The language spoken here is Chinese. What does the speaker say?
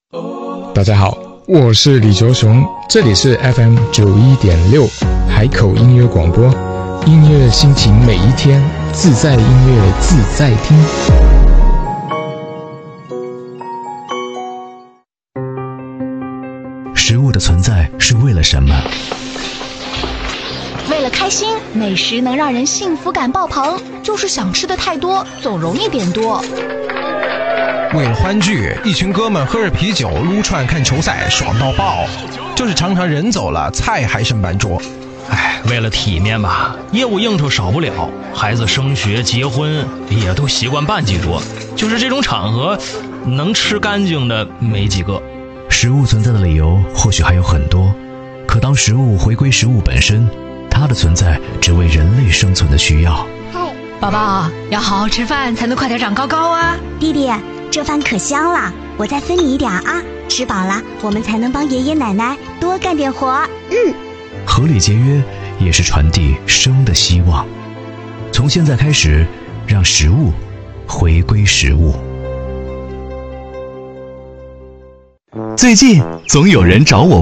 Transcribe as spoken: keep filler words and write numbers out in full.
大家好，我是李卓雄，这里是 F M 九一点六海口音乐广播，音乐心情每一天，自在音乐自在听。 食物的存在是为了什么？ 为了开心，美食能让人幸福感爆棚，就是想吃的太多，总容易点多。 为了欢聚，一群哥们喝着啤酒撸串看球赛，爽到爆。就是常常人走了，菜还剩半桌。 哎，为了体面吧，业务应酬少不了，孩子升学结婚也都习惯办几桌。就是这种场合，能吃干净的没几个。 食物存在的理由或许还有很多，可当食物回归食物本身，它的存在只为人类生存的需要。 宝宝，要好好吃饭才能快点长高高啊！ 弟弟，这饭可香了，我再分你一点啊！吃饱了，我们才能帮爷爷奶奶多干点活。嗯， 合理节约也是传递生的希望。从现在开始，让食物回归食物。 最近总有人找我